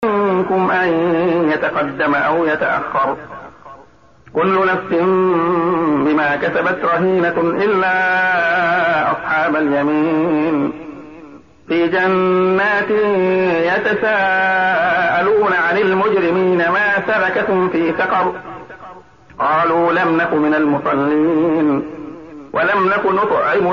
منكم أن يتقدم أو يتأخر كل نفس بما كسبت رهينة إلا أصحاب اليمين في جنات يتساءلون عن المجرمين ما سلككم في سقر قالوا لم نك من المصلين ولم نك نطعم